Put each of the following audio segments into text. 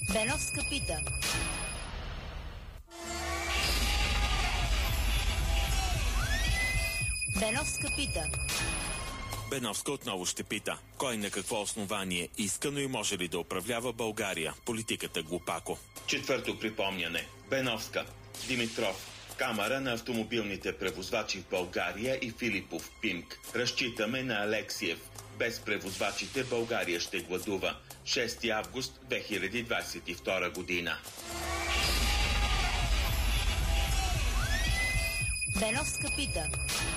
Беновска пита. Беновска пита. Беновска отново ще пита. Кой на какво основание иска, но и може ли да управлява България? Политиката глупако. Четвърто припомняне. Беновска. Димитров. Камара на автомобилните превозвачи в България и Филипов Пимк. Разчитаме на Алексиев. Без превозвачите България ще гладува. 6 август 2022 година. Беновска пита.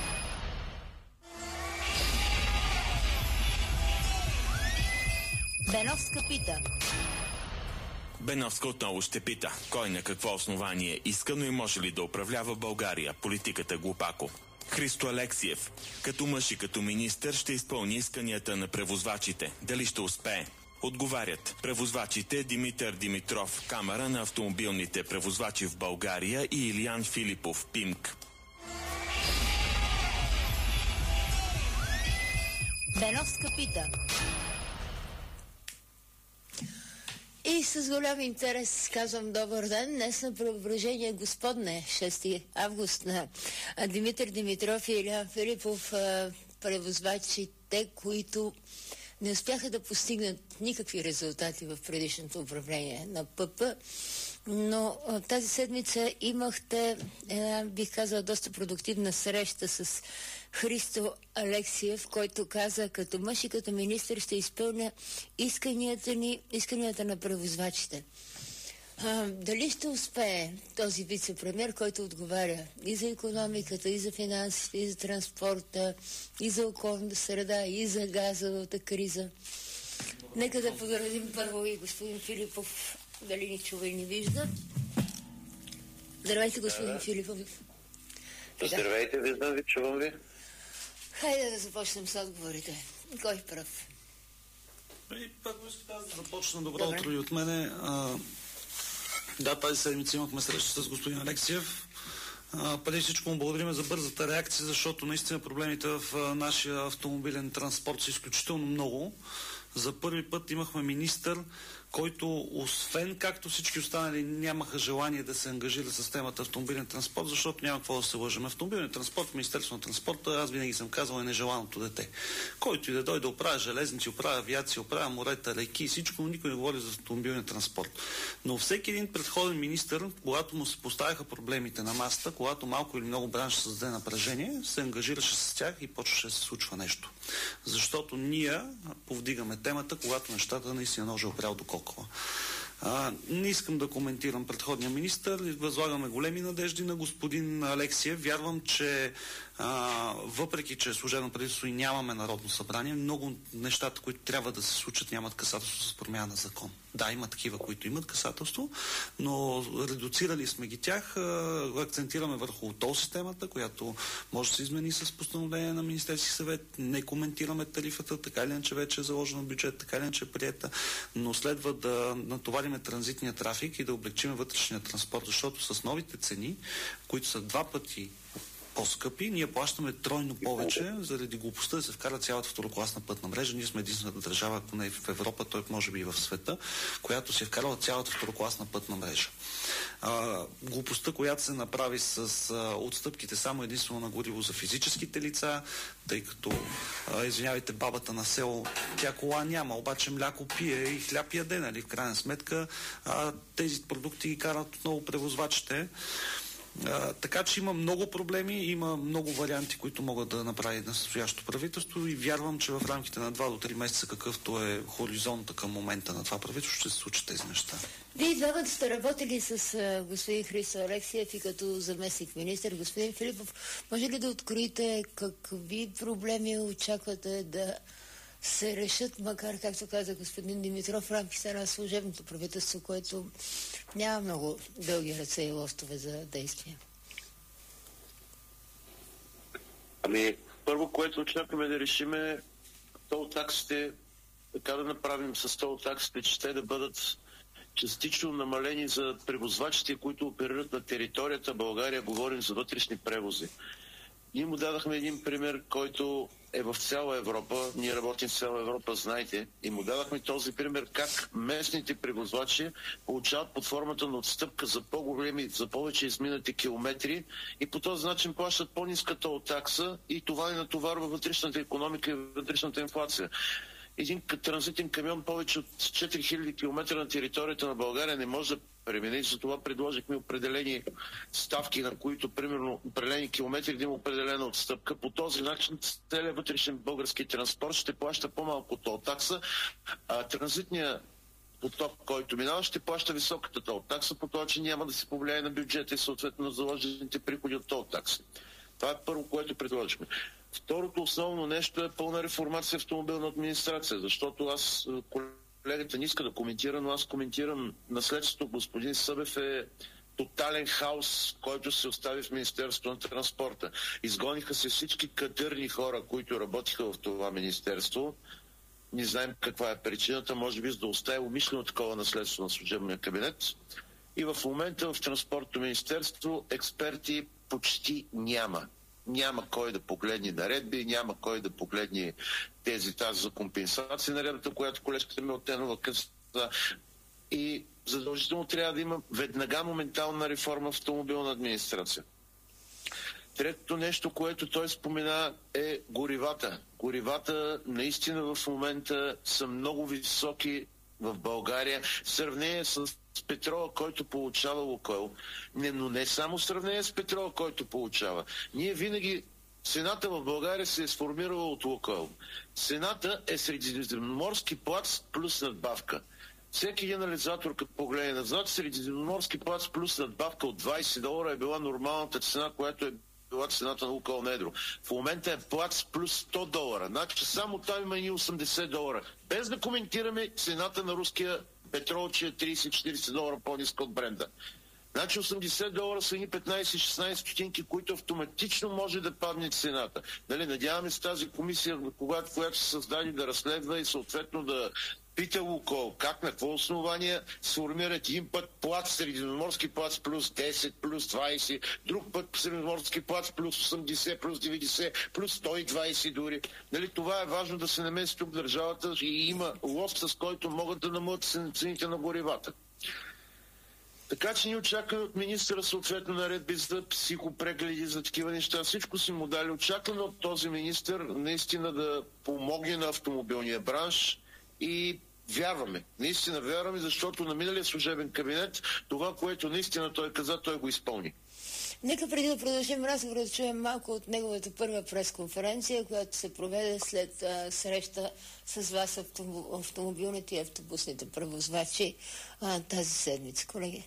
Беновска пита. Беновска отново ще пита. Кой на какво основание иска, но и може ли да управлява България? Политиката глупако. Христо Алексиев. Като мъж и като министър ще изпълни исканията на превозвачите. Дали ще успее? Отговарят превозвачите Димитър Димитров, Камара на автомобилните превозвачи в България и Илиян Филипов, Пимк. Беновска пита. И с голям интерес казвам добър ден. Днес на Преображение Господне, 6 август, на Димитър Димитров и Илиян Филипов, превозвачите, които не успяха да постигнат никакви резултати в предишното управление на ПП, но тази седмица имахте една, бих казала, доста продуктивна среща с Христо Алексиев, който каза: като мъж и като министър ще изпълня исканията на превозвачите. Дали ще успее този вице-премиер, който отговаря и за икономиката, и за финансите, и за транспорта, и за околната среда, и за газовата криза? Нека да поздравим първо и господин Филипов, дали ни чува и ни вижда. Здравейте, господин Филипов. Здравейте, виждам ви, чувам ви. Хайде да започнем с отговорите. Кой е прав? Първо искам да започна. Добро утро и от мене. Да, тази седмица имахме среща с господин Алексиев. Преди всичко му благодарим за бързата реакция, защото наистина проблемите в нашия автомобилен транспорт са изключително много. За първи път имахме министър, който освен както всички останали нямаха желание да се ангажира с темата автомобилен транспорт, защото няма какво да се лъжим. Автомобилен транспорт в Министерството на транспорта, аз винаги съм казвал, е нежеланото дете. Който и да дойде да оправя железници, оправя авиация, оправя морета, реки, всичко, никой не говори за автомобилен транспорт. Но всеки един предходен министър, когато му се поставяха проблемите на масата, когато малко или много бранш създаде напрежение, се ангажираше с тях и почваше да се случва нещо. Защото ние повдигаме темата, когато нещата наистина ножа опрял до кокала. Не искам да коментирам предходния министър. Възлагаме големи надежди на господин Алексиев. Вярвам, че въпреки, че служебно правителство и нямаме Народно събрание, много нещата, които трябва да се случат, нямат касателство с промяна на закон. Да, има такива, които имат касателство, но редуцирали сме ги тях. Акцентираме върху тол системата, която може да се измени с постановление на Министерски съвет. Не коментираме тарифата, така или иначе вече е заложено бюджет, така или иначе е приета, но следва да натовариме транзитния трафик и да облегчим вътрешния транспорт, защото с новите цени, които са 2 пъти по-скъпи, ние плащаме тройно повече заради глупостта да се вкара цялата второкласна пътна мрежа. Ние сме единствената държава, ако не в Европа, той може би и в света, която се е вкарала цялата второкласна пътна мрежа. Глупостта, която се направи с отстъпките само единствено на гориво за физическите лица, тъй като, извинявайте, бабата на село, тя кола няма, обаче мляко пие и хляб яде, нали? В крайна сметка тези продукти ги карат отново превозвачите. Така че има много проблеми, има много варианти, които могат да направи настоящото правителство и вярвам, че в рамките на 2 до 3 месеца, какъвто е хоризонта към момента на това правителство, ще се случат тези неща. Вие двамата сте работили с господин Христо Алексиев и като заместник министър. Господин Филипов, може ли да откроите какви проблеми очаквате да се решат, макар, както каза господин Димитров, в рамките на служебното правителство, което няма много дълги ръце и лостове за действие? Първо, което очакваме да решим е тол таксите, така да направим с тол таксите, че те да бъдат частично намалени за превозвачите, които оперират на територията България, говорим за вътрешни превози. Ние му дадахме един пример, който е в цяла Европа. Ние работим в цяла Европа, знаете. И му дадахме този пример как местните превозвачи получават под формата на отстъпка за по-големи, за повече изминати километри и по този начин плащат по-ниска тол такса и това ни натоварва вътрешната икономика и вътрешната инфлация. Един транзитен камион повече от 4000 км на територията на България не може да премине и затова предложихме определени ставки, на които примерно определени километри да има определена отстъпка. По този начин целият вътрешен български транспорт ще плаща по-малко тол такса, а транзитният поток, който минава, ще плаща високата тол такса, по това, че няма да се повлияе на бюджета и съответно на заложените приходи от тол такси. Това е първо, което предложихме. Второто основно нещо е пълна реформация в автомобилна администрация, защото аз, колегата не иска да коментира, но аз коментирам наследството. Господин Събев е тотален хаос, който се остави в Министерството на транспорта. Изгониха се всички кадърни хора, които работиха в това министерство. Не знаем каква е причината, може би за да остави умишлено такова наследство на служебния кабинет. И в момента в Транспортното министерство експерти почти няма. Няма кой да погледне наредби, няма кой да погледне тази за компенсация наредбата, която колежката Милтенова каза. И задължително трябва да има веднага моментална реформа в автомобилна администрация. Третото нещо, което той спомена, е горивата. Горивата наистина в момента са много високи в България в сравнение с петрола, който получава Лукойл. Но не само в сравнение с петрола, който получава. Ние винаги цената в България се е сформирала от Лукойл. Цената е средиземноморски плац плюс надбавка. Всеки един анализатор, като погледне назад, средиземноморски плац плюс надбавка от $20 е била нормалната цена, която е била цената на Лукойл на едро. В момента е плац плюс $100. Значи само там има и $80. Без да коментираме цената на руския петрол, че е $30-40 по-ниска от бренда. Значи $80 са ни 15-16 стотинки, които автоматично може да падне цената. Нали, надяваме се тази комисия, която се създаде, да разследва и съответно да пита Лукойл как, на какво основание сформират един път плац, средиземноморски плац плюс 10, плюс 20, друг път средиземноморски плац плюс 80, плюс 90, плюс 120 дори. Нали, това е важно да се намеси тук държавата и има лост, с който могат да намалят цените на горивата. Така че ни очакваме от министъра съответно наредби за психопрегледи, за такива неща. Всичко си му дали. Очакваме от този министър наистина да помогне на автомобилния бранш и вярваме. Наистина вярваме, защото на миналия служебен кабинет това, което наистина той каза, той го изпълни. Нека преди да продължим разговора, да чуем малко от неговата първа пресконференция, която се проведе след среща с вас, автомобилните и автобусните превозвачи тази седмица. Колеги.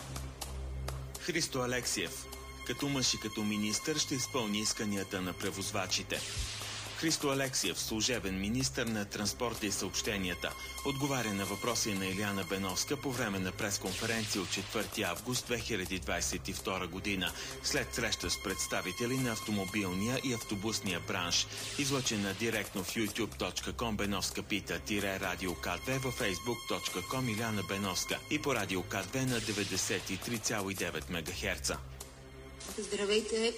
Христо Алексиев. Като мъж и като министър ще изпълни исканията на превозвачите. Христо Алексиев, служебен министър на транспорта и съобщенията, отговаря на въпроси на Илияна Беновска по време на пресконференция от 4 август 2022 година, след среща с представители на автомобилния и автобусния бранш, излъчена директно в youtube.com Беновска пита Радио К2, във facebook.com Илияна Беновска и по Радио К2 на 93,9 МГц. Здравейте,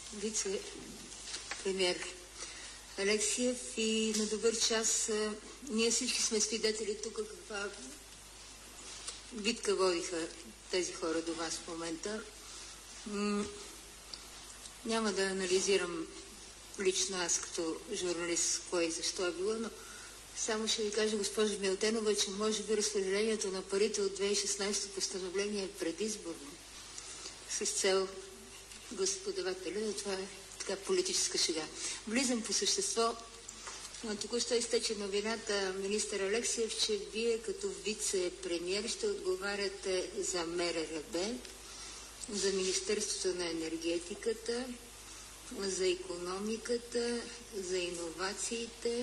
вице-премьер Алексиев, и на добър час. Ние всички сме свидетели тук каква битка водиха тези хора до вас в момента. Няма да анализирам лично аз като журналист кое и защо е било, но само ще ви кажа, госпожо Милтенова, че може би разпределението на парите от 2016 постановление е предизборно с цел господавателя, но това е така политическа шега. Влизам по същество. Току-що изтече новината, министър Алексиев, че вие като вице-премиер ще отговаряте за МРРБ, за Министерството на енергетиката, за икономиката, за иновациите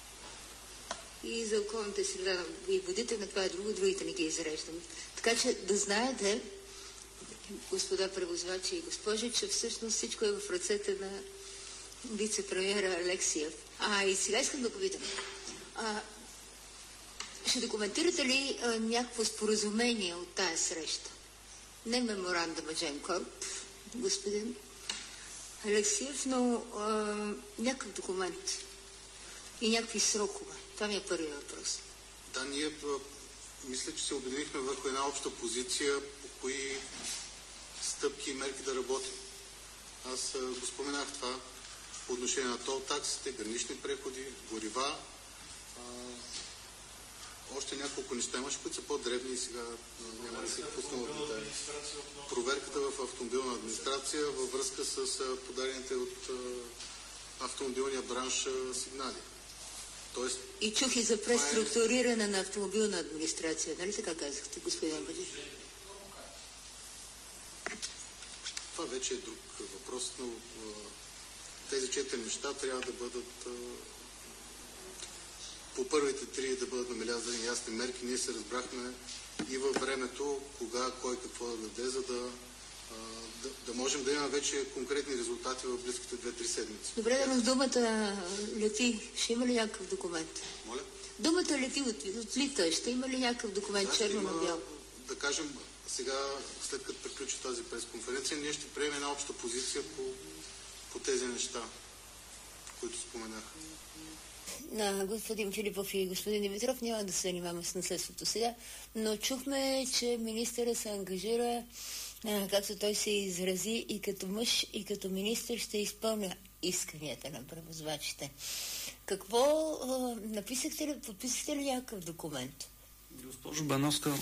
и за околната среда и водите, на това е друго, другите не ги изреждам. Така че да знаете, господа превозвачи и госпожи, че всъщност всичко е в ръцете на вице-премиера Алексиев. И сега искам да попитам. Ще документирате ли някакво споразумение от тая среща? Не меморандума Дженкорп, господин, Алексиев, но някакъв документ и някакви срокове. Това ми е първият въпрос. Да, ние мисля, че се обединихме върху една обща позиция, по кои стъпки и мерки да работим. Аз го споменах това по отношение на тол таксите, гранични преходи, горива, още няколко неща имаш, които са по-дребни и сега няма да се пусна в детайли. Проверката в автомобилна администрация във връзка с подадените от автомобилния бранш сигнали. Тоест, и чух и за преструктуриране на автомобилна администрация. Нали така казахте, господин Бадиш? Това вече е друг въпрос, но тези 4 неща трябва да бъдат по първите 3 да бъдат набелязани ясни мерки. Ние се разбрахме и във времето, кога, кой какво да даде, за да можем да имаме вече конкретни резултати в близките 2-3 седмици. Добре, но в думата лети, ще има ли някакъв документ? Моля? Думата лети отлита, ще има ли някакъв документ, черно на бяло? Да кажем, сега, след като приключи тази пресконференция, ние ще приемем една обща позиция по тези неща, които споменах. На господин Филипов и господин Димитров няма да се занимаваме с наследството сега, но чухме, че министъра се ангажира, както той се изрази, и като мъж, и като министър ще изпълня исканията на превозвачите. Какво написахте ли, подписахте ли някакъв документ? Госпожо Беновска,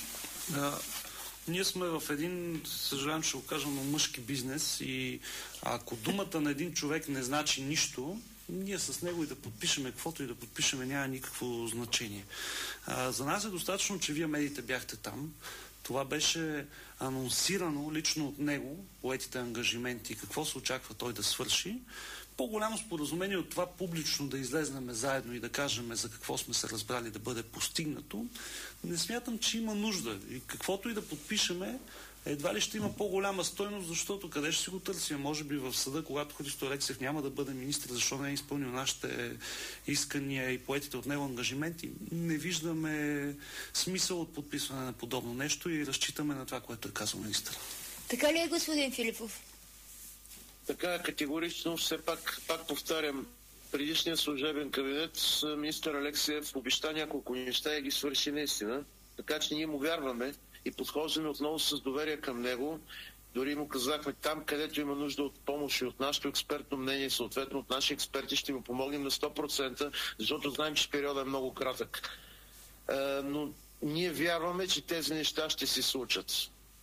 ние сме в един, съжалявам, ще го кажа, но мъжки бизнес и ако думата на един човек не значи нищо, ние с него и да подпишеме каквото и да подпишеме няма никакво значение. За нас е достатъчно, че вие медиите бяхте там. Това беше анонсирано лично от него, поетите ангажименти, какво се очаква той да свърши. По-голямо споразумение от това публично да излезнем заедно и да кажем за какво сме се разбрали да бъде постигнато, не смятам, че има нужда. И каквото и да подпишеме, едва ли ще има по-голяма стойност, защото къде ще си го търсим? Може би в съда, когато Христо Алексиев няма да бъде министър, защо не е изпълнил нашите искания и поетите от него ангажименти, не виждаме смисъл от подписване на подобно нещо и разчитаме на това, което е казал министър. Така ли е, господин Филипов? Така категорично, все пак повтарям, предишният служебен кабинет министър Алексиев обеща няколко неща и ги свърши наистина. Така че ние му вярваме и подхождаме отново с доверие към него. Дори му казахме там, където има нужда от помощ и от нашето експертно мнение, съответно от наши експерти, ще му помогнем на 100%, защото знаем, че периодът е много кратък. Но ние вярваме, че тези неща ще се случат.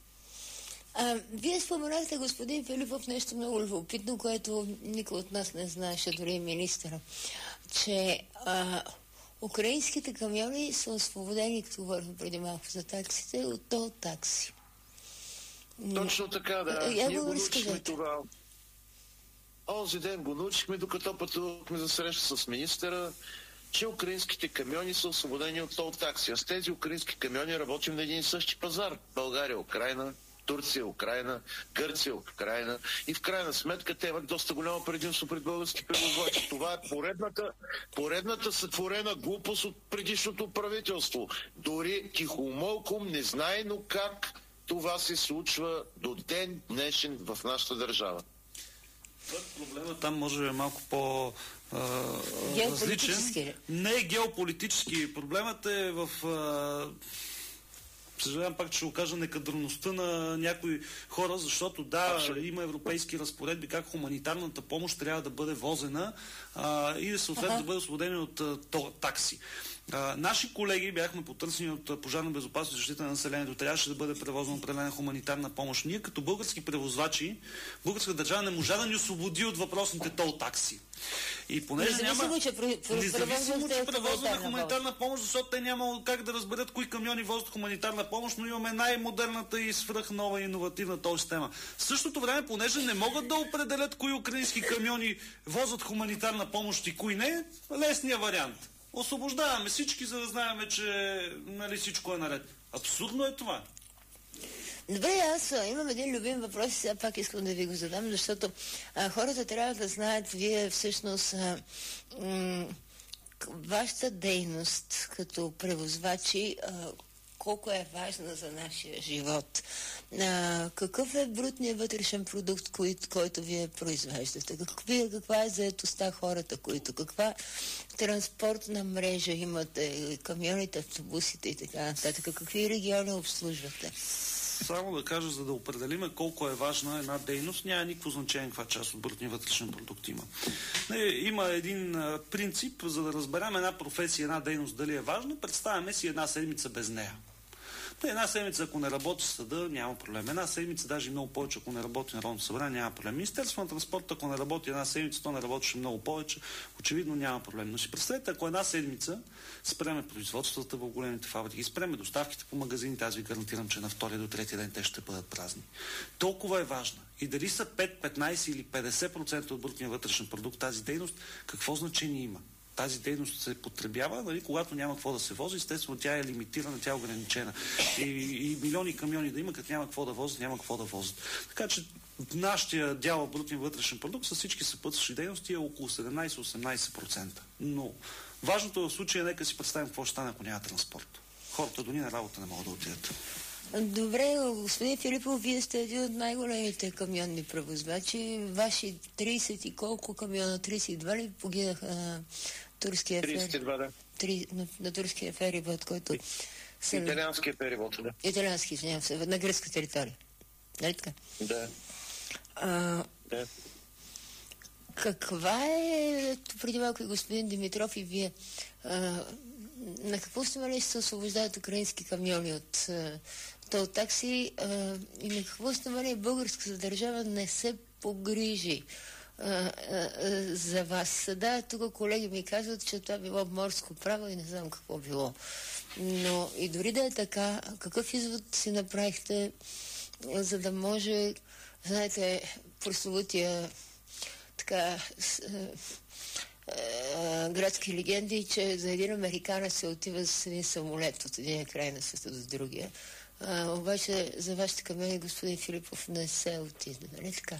Вие споменахте, господин Филипов, нещо много любопитно, което никой от нас не знаеше, дори и министъра, че украинските камиони са освободени, като говорим преди малко за таксите, от тол такси. Точно така, да. Ние го научихме това. Онзи ден го научихме, докато пътувахме за среща с министъра, че украинските камиони са освободени от тол такси. А с тези украински камиони работим на един и същи пазар. България, Украйна, Турция, Украйна, Гърция, Украйна и в крайна сметка те имат доста голямо предимство пред български превозвачи. Това е поредната сътворена глупост от предишното правителство. Дори тихомълком, незнайно как това се случва до ден днешен в нашата държава. Проблемът там може да е малко по-различен. Не е геополитически. Проблемът е в... Съжалявам пак, че ще го кажа, некадърността на някои хора, защото има европейски разпоредби как хуманитарната помощ трябва да бъде возена и съответно да бъде освободени от такси. Наши колеги бяхме потърсени от Пожарна безопасност и защита на населението. Трябваше да бъде превозена определена хуманитарна помощ. Ние като български превозвачи, българска държава не можа да ни освободи от въпросните тол такси. И понеже независимо, че превозваме хуманитарна помощ, защото те няма как да разберат кои камиони возят хуманитарна помощ, но имаме най-модерната и свръхнова иновативна тол система. В същото време, понеже не могат да определят кои украински камиони возят хуманитарна помощ и кои не, лесния вариант. Освобождаваме всички, за да знаем, че всичко е наред. Абсурдно е това. Добре, аз имам един любим въпрос и сега пак искам да ви го задам, защото хората трябва да знаят, вие всъщност вашата дейност като превозвачи, колко е важна за нашия живот. Какъв е брутният вътрешен продукт, който вие произвеждате? Каква е заетостта хората, каква транспортна мрежа имате, камионите, автобусите и така нататък? Какви региони обслужвате? Само да кажа, за да определиме колко е важна една дейност, няма никакво значение каква част от брутния вътрешен продукт има. Има един принцип, за да разберем една професия, една дейност дали е важна, представяме си една седмица без нея. Една седмица, ако не работи съда, няма проблем. Една седмица, даже много повече, ако не работи Народното събрание, няма проблем. Министерството на транспорта, ако не работи една седмица, то не работеше много повече, очевидно няма проблем. Но си представете, ако една седмица спреме производствата в големите фабрики, спреме доставките по магазините, аз ви гарантирам, че на втория до третия ден те ще бъдат празни. Толкова е важна. И дали са 5, 15 или 50% от брутния вътрешен продукт тази дейност, какво значение има? Тази дейност се потребява, нали, когато няма какво да се вози, естествено тя е лимитирана, тя е ограничена. И милиони камиони да има, като няма какво да возят, няма какво да возят. Така че нашия дял в брутния вътрешен продукт с всички съпътстващи дейности е около 17-18%. Но важното в случая, нека си представим какво ще стане, ако няма транспорт. Хората до ни на работа не могат да отидат. Добре, господин Филипов, вие сте един от най-големите камионни превозвачи. Ваши 30 и колко камиона, 32 ли погинаха на турския ферибот? 32, да. На турския ферибот, който... Италианския ферибот, да. Италиански, извинявам се, на гръцка територия. Нали така? Да. Да. Каква е, преди малко и господин Димитров и вие, на какво основание се освобождават украински камиони от тол такси и на какво основание българската държава не се погрижи за вас? Да, тук колеги ми казват, че това било морско право и не знам какво било. Но и дори да е така, какъв извод си направихте, за да може, знаете, прословутия така градски легенди, че за един американец се отива с един самолет от един край на света до другия. Обаче за вашите камиони, господин Филипов, не се отиде, нали така?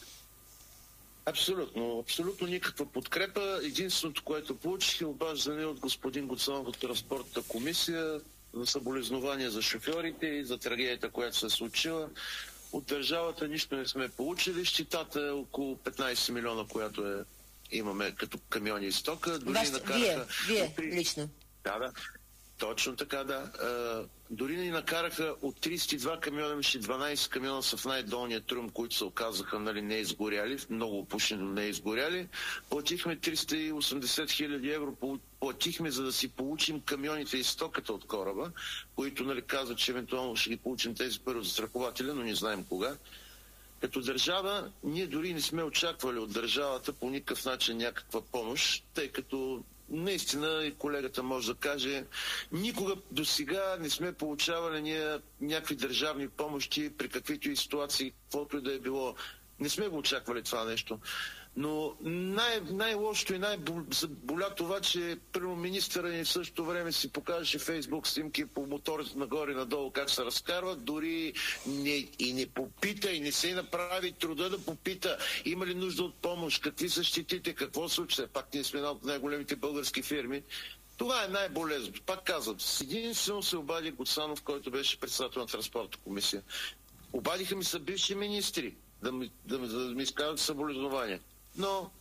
Абсолютно. Абсолютно никаква подкрепа. Единственото, което получих е обаждане от господин Гуцанов от Транспортната комисия за съболезнования за шофьорите и за трагедията, която се е случила. От държавата нищо не сме получили. Щитата е около 15 милиона, която имаме като камиони и стока. Дори вие лично? Да. Точно така, да. Дори ни накараха от 32 камиона, имаше 12 камиона са в най-долния тръм, които се оказаха не изгоряли, много опушени, но не изгоряли. Платихме 380 хиляди евро, платихме, за да си получим камионите и стоката от кораба, които казват, че евентуално ще ги получим тези пари от застрахователя, но не знаем кога. Като държава, ние дори не сме очаквали от държавата по никакъв начин някаква помощ, тъй като наистина и колегата може да каже, никога до сега не сме получавали ние някакви държавни помощи при каквито и ситуации, каквото и да е било. Не сме го очаквали това нещо. Но най-лошото и най-боля това, че първо министъра ни в същото време си покажеше Фейсбук снимки по моторите нагоре и надолу как се разкарват, дори не попита и не се направи труда да попита има ли нужда от помощ, какви са щетите, какво случва. Пак ние сме една от най-големите български фирми. Това е най-болезното. Пак казвам, единствено се обади Гуцанов, който беше председател на Транспортната комисия. Обадиха ми са бивши министри да ми изказват съболезнования. Но...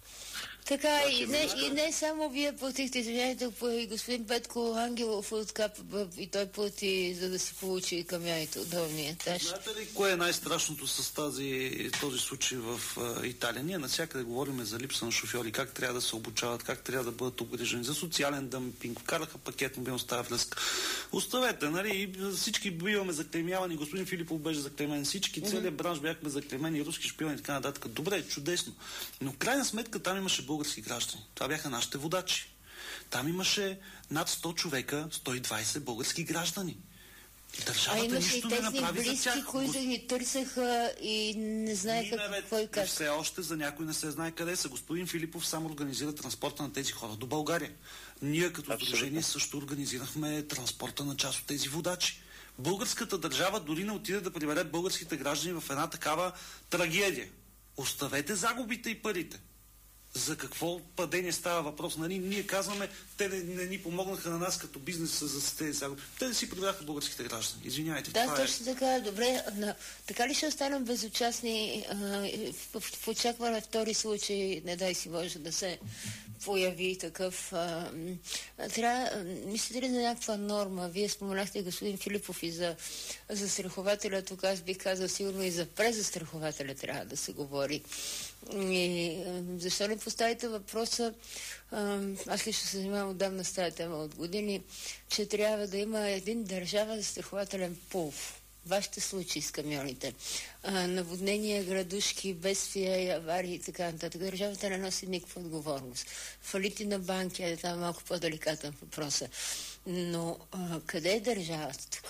Така, и не само вие платихте, извиняйте, и господин Петко Ангелов от КАП, и той плати, за да си получи камионите от долния етаж. Знаете ли кое е най-страшното с този случай в Италия? Ние навсякъде говорим за липса на шофьори, как трябва да се обучават, как трябва да бъдат обгрижени, за социален дъмпинг, вкараха пакет мобилността връзка. Оставете, нали, всички биваме заклеймявани, господин Филипов беше заклеймен, всички, целият бранш бяхме заклеймени, руски шпиони и така нататък. Добре, чудесно. Но в крайна сметка там имаше български граждани. Това бяха нашите водачи. Там имаше над 100 човека, 120 български граждани. Държавата нищо не направи близки, за тях. Които ги търсеха и не знаеха какво и как. Все още за някой не се знае къде са. Господин Филипов сам организира транспорта на тези хора до България. Ние като сдружение също организирахме транспорта на част от тези водачи. Българската държава дори не отиде да прибере българските граждани в една такава трагедия. Оставете загубите и парите. За какво падение става въпрос? Нали? Ние казваме, те не ни помогнаха на нас като бизнес за тези загуби. Те не си продаха българските граждани. Извинявайте. Да, точно така. Добре. Така ли ще останем безучастни в очакване втори случай, не дай си Боже, да се появи такъв... Мислите ли за някаква норма? Вие споменахте господин Филипов и за застрахователя. Тук аз бих казал сигурно и за презастрахователя трябва да се говори. И защо не поставите въпроса, аз лично се занимавам отдавна с тази тема от години, че трябва да има един държавен застрахователен пул. Вашите случаи с камионите, наводнения, градушки, бедствия и аварии и така нататък. Държавата не носи никаква отговорност. Фалити на банки, е там малко по-деликатен въпроса. Но къде е държавата тук?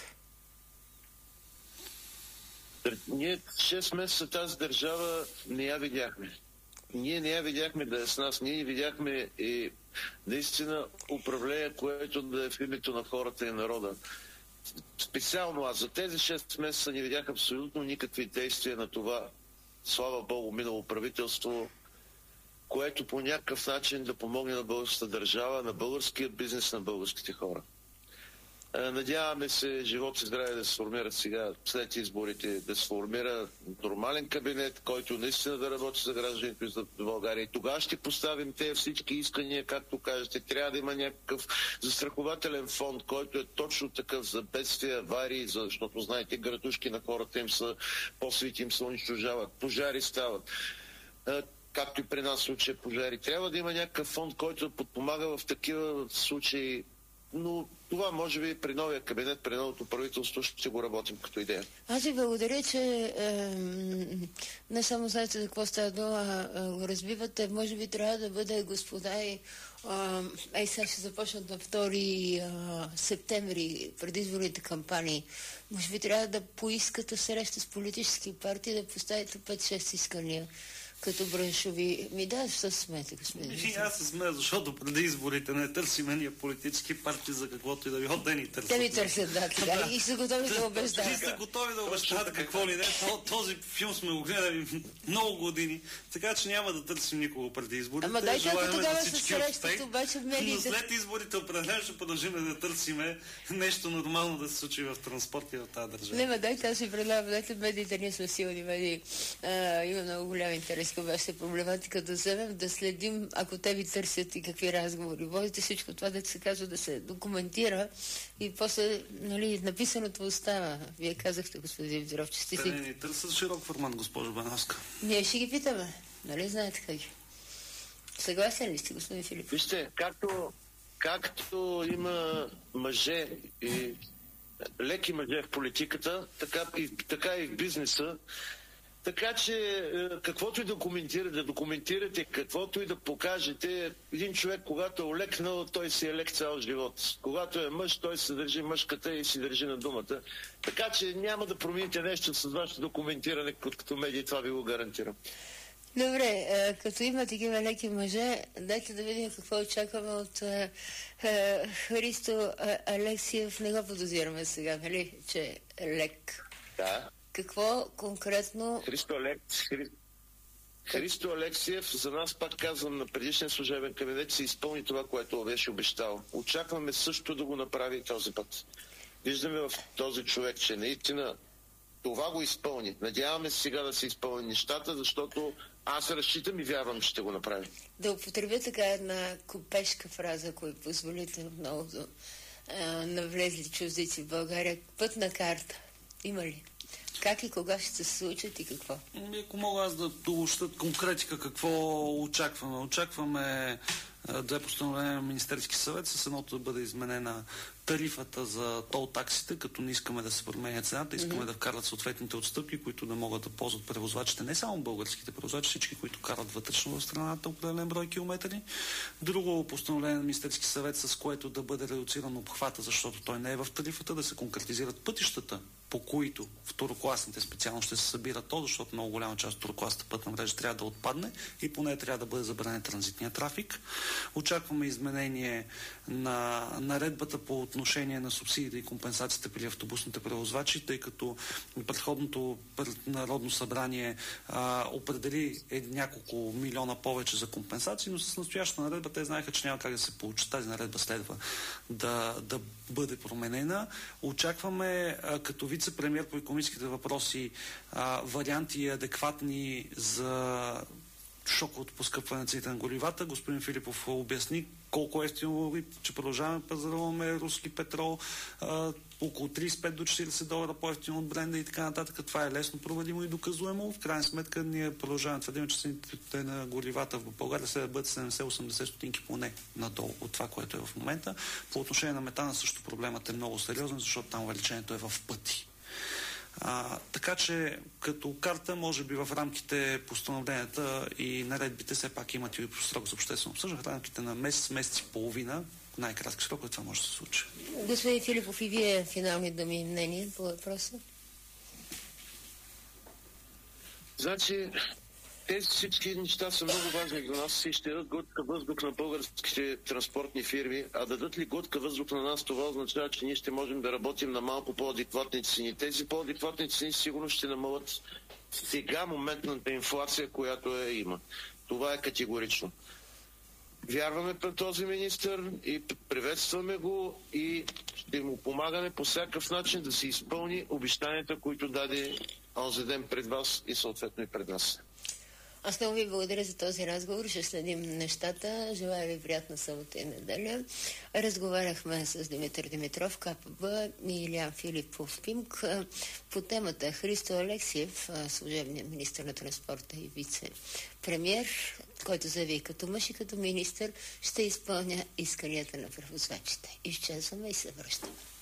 Ние 6 месеца тази държава не я видяхме. Ние не я видяхме да е с нас. Ние видяхме и наистина управление, което да е в името на хората и народа. Специално аз за тези 6 месеца не видях абсолютно никакви действия на това, слава Богу, минало правителство, което по някакъв начин да помогне на българската държава, на българския бизнес, на българските хора. Надяваме се живот и здраве да се формират сега, след изборите, да се формира нормален кабинет, който наистина да работи за гражданите за България. И тогава ще поставим тези всички искания, както кажете. Трябва да има някакъв застрахователен фонд, който е точно такъв за бедствия, аварии, защото знаете, градушки на хората им са по-свити, им се унищожават, пожари стават. Както и при нас случая пожари. Трябва да има някакъв фонд, който да подпомага в такива случаи. Но това може би при новия кабинет, при новото правителство ще го работим като идея. Аз ви благодаря, че не само знаете за какво става дума, го разбивате. Може би трябва да бъде, господа, и сега ще започнат на 2 септември предизборните кампании. Може би трябва да поискате среща с политически партии, да поставите 5-6 искания като браншови. Да, защо се смеете, господин? Аз се смея, защото преди изборите не търсиме ние политически партии за каквото и да било, те ни търсят. Те ни търсят, да, така. И са готови да обещават. И са готови да обещават какво ли не. Този филм сме го гледали много години, така че няма да търсим никого преди изборите. Ама дайте, ако тогава се срещат, обаче в медиите. Но след изборите определено ще продължим да търсиме нещо нормално да се случи в транспорта и в тази държава. Не, дайте, аз ви предлагам, дайте медиите, ние сме силни медии. Има много голям интерес към вашата проблематика, да вземем, да следим, ако те ви търсят и какви разговори. Водите всичко това, да се казва, да се документира и после, нали, написаното остава. Вие казахте, господин Димитров, че сте си... Те не търсят широк формат, госпожо Беновска. Ние ще ги питаме. Нали знаете как? Съгласен ли сте, господин Филип? Вижте, както има мъже и леки мъже в политиката, така и в бизнеса. Така че, каквото и да документирате, каквото и да покажете, един човек, когато е олекнал, той си е лек цял живот. Когато е мъж, той се държи мъжката и си държи на думата. Така че няма да промените нещо с вашето документиране, като медии, това ви го гарантирам. Добре, като има такива леки мъже, дайте да видим какво очакваме от Христо Алексиев. Не го подозираме сега, нали, че е лек. Да. Какво конкретно... Христо Алексиев, за нас, пак казвам, на предишния служебен кабинет се изпълни това, което беше обещал. Очакваме също да го направи и този път. Виждаме в този човек, че наистина това го изпълни. Надяваме се сега да се изпълни нещата, защото аз разчитам и вярвам, че ще го направи. Да употребя така една купешка фраза, ако ви позволите, много навлезли чуждици в България. Пътна карта. Има ли? Как и кога ще се случат и какво? Ако мога аз да обобщя конкретика какво очакваме. Очакваме 2 постановления на Министерски съвет, с едното да бъде изменена тарифата за тол таксите, като не искаме да се променя цената, искаме да вкарат съответните отстъпки, които да могат да ползват превозвачите, не само българските превозвачи, всички, които карат вътрешно в страната определен брой километри. Друго постановление на Министерски съвет, с което да бъде редуциран обхвата, защото той не е в тарифата, да се конкретизират пътищата, по които второкласните специално ще се събират то, защото много голяма част от второкласната пътна мрежа трябва да отпадне и поне трябва да бъде забранен транзитния трафик. Очакваме изменение на наредбата по отношение на субсидиите и компенсациите при автобусните превозвачи, тъй като предходното Народно събрание определи няколко милиона повече за компенсации, но с настоящата наредба те знаеха, че няма как да се получи. Тази наредба следва да бъде променена. Очакваме като вице-премиер по икономическите въпроси варианти адекватни за шоковото поскъпване на цените на горивата. Господин Филипов обясни колко ефтино, че продължаваме да пазаруваме руски петрол, около 35 до 40 долара по-ефтино от бренда и така нататък. Това е лесно проведимо и доказуемо. В крайна сметка ние продължаваме да твърдим, че цените на горивата в България следва да бъдат 70-80 стотинки поне надолу от това, което е в момента. По отношение на метана също проблемът е много сериозен, защото там увеличението е в пъти. Така че като карта, може би в рамките постановленията и наредбите все пак имат и срок за обществено обсъждане. В рамките на месец и половина, най-кратки срок, това може да се случи. Господин Филипов, и вие финални думи и мнение по въпроса? Значи, тези всички неща са много важни за нас и ще дадат глътка въздух на българските транспортни фирми, а дадат ли глътка въздух на нас, това означава, че ние ще можем да работим на малко по-адекватни цени. Тези по-адекватни цени сигурно ще намалят сега моментната инфлация, която има. Това е категорично. Вярваме пред този министър и приветстваме го и ще му помагаме по всякакъв начин да се изпълни обещанията, които даде онзи ден пред вас и съответно и пред нас. Аз много ви благодаря за този разговор. Ще следим нещата. Желая ви приятна събота и неделя. Разговаряхме с Димитър Димитров, КПБ и Илиян Филипов, ПИМК по темата Христо Алексиев, служебният министър на транспорта и вице-премиер, който заяви като мъж и като министър ще изпълня исканията на превозвачите. Изчезваме и се връщаме.